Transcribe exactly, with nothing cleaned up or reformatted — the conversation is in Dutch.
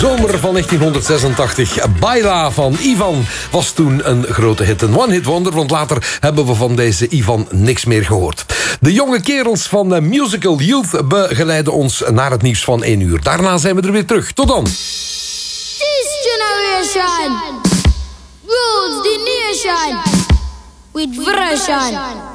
zomer van negentienhonderdzesentachtig. Baila van Ivan was toen een grote hit. Een one-hit wonder, want later hebben we van deze Ivan niks meer gehoord. De jonge kerels van Musical Youth begeleiden ons naar het nieuws van één uur. Daarna zijn we er weer terug. Tot dan. This generation rules the nation with version.